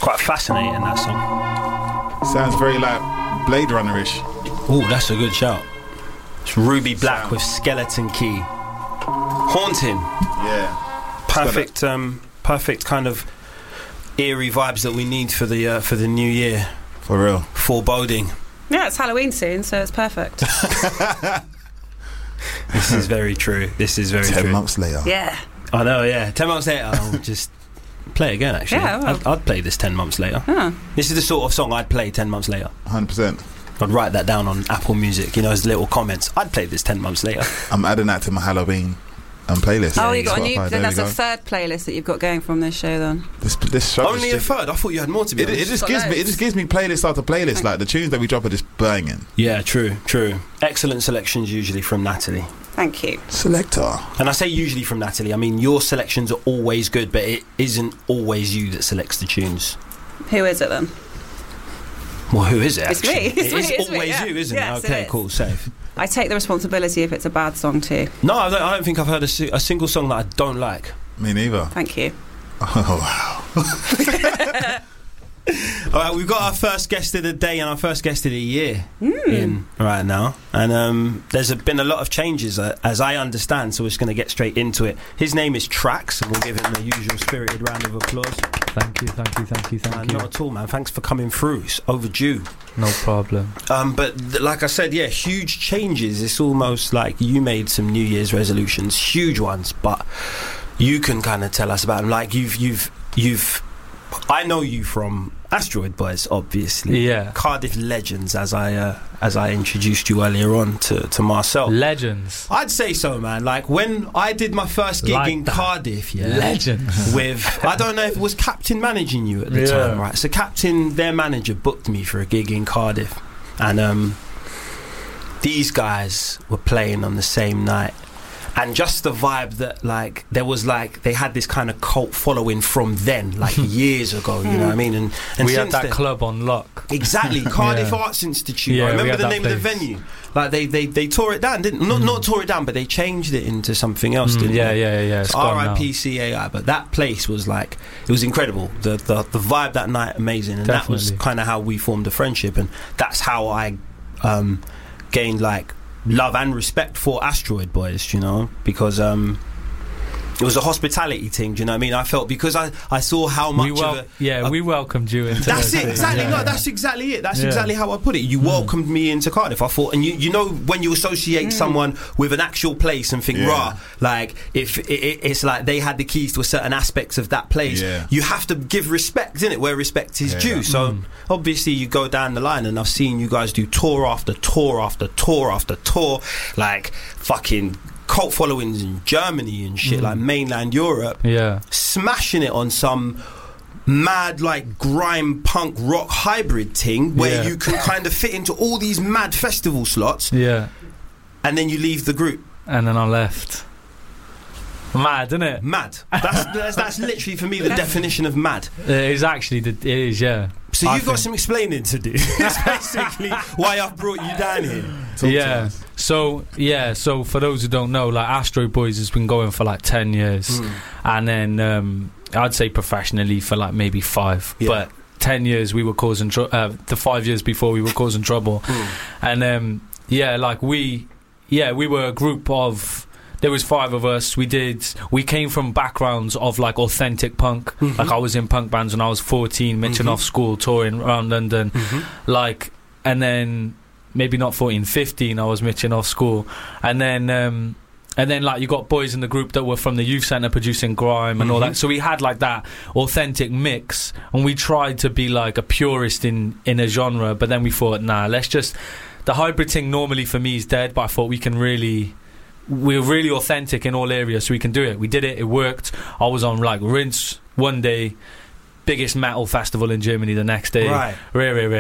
quite fascinating, that song. Sounds very like Blade Runner-ish. Oh, that's a good shout. It's Ruby Black with Skeleton Key. Haunting. Yeah. Perfect, perfect kind of eerie vibes that we need for the new year. For real. Foreboding. Yeah, it's Halloween soon, so it's perfect. This is very true. 10 months later. Yeah. I know, yeah. 10 months later, I'll just play it again, actually. Yeah, well. I'd play this 10 months later. Huh. This is the sort of song I'd play 10 months later. 100%. I'd write that down on Apple Music, as little comments. I'd play this 10 months later. I'm adding that to my Halloween playlist. Oh, you got a new. Spotify, Then that's a third playlist that you've got going from this show. Then this show only a third. I thought you had more to be honest. It just gives me playlist after playlist. Like the tunes that we drop are just banging. Yeah, true. Excellent selections usually from Natalie. Thank you. Selector. And I say usually from Natalie. I mean, your selections are always good, but it isn't always you that selects the tunes. Who is it then? Well, who is it? It's me. It's always yeah. you, isn't Yes, it? Okay, it is. cool, safe. I take the responsibility if it's a bad song too. No, I don't think I've heard a single song that I don't like. Me neither. Thank you. Oh wow. All right, we've got our first guest of the day and our first guest of the year in right now, and there's been a lot of changes as I understand, so we're just going to get straight into it. His name is Trax, and we'll give him the usual spirited round of applause. Thank you. Not at all, man. Thanks for coming through. It's overdue. No problem. But like I said, yeah, huge changes. It's almost like you made some New Year's resolutions, huge ones, but you can kind of tell us about them. Like you've I know you from Asteroid Boys, obviously. Yeah. Cardiff legends, as I introduced you earlier on to Marcel. Legends. I'd say so, man. Like when I did my first gig Like in that. Cardiff, yeah. Legends. With I don't know if it was Captain managing you at the time, right? So Captain, their manager, booked me for a gig in Cardiff, and these guys were playing on the same night. And just the vibe that, like, there was, like, they had this kind of cult following from then, like, years ago, you know what I mean? And we since had that then, club on lock. exactly, Cardiff Yeah. Arts Institute. Yeah, I we remember had the that name of the place. venue. Like, they tore it down, didn't? Not tore it down, but they changed it into something else, didn't Yeah. they? It's gone now. R.I.P. CAI. But that place was, like, it was incredible. The vibe that night, amazing. And that was Definitely. kind of how we formed a friendship. And that's how I gained, like, love and respect for Asteroid Boys, because it was a hospitality thing, do you know what I mean? I felt because I saw how much we welcomed you into that's those it, things. exactly. Yeah. No, that's exactly it. That's Yeah. exactly how I put it. You welcomed me into Cardiff. I thought, and you know when you associate someone with an actual place and think, rah, like if it's like they had the keys to a certain aspects of that place, you have to give respect, innit? Where respect is due. So obviously you go down the line, and I've seen you guys do tour after tour after tour after tour, like fucking cult followings in Germany and shit, like mainland Europe, smashing it on some mad like grime punk rock hybrid thing where you can kind of fit into all these mad festival slots, and then you leave the group, and then I left. Mad, isn't it? Mad. That's literally for me the definition of mad. It is actually it is, yeah. So you've got some explaining to do. That's basically why I've brought you down here. So for those who don't know, like Asteroid Boys has been going for like 10 years, and then I'd say professionally for like maybe 5, but 10 years we were causing the 5 years before we were causing trouble, and we were a group of. There was 5 of us. We came from backgrounds of like authentic punk. Like I was in punk bands when I was 14, mitching off school, touring around London. Like, and then maybe not 14, 15, I was mitching off school. And then like you got boys in the group that were from the youth centre producing grime and all that. So we had like that authentic mix, and we tried to be like a purist in a genre. But then we thought, nah, the hybrid thing normally for me is dead. But I thought we're really authentic in all areas, so we can do it. We did it, it worked. I was on like Rinse one day, biggest metal festival in Germany the next day. Right.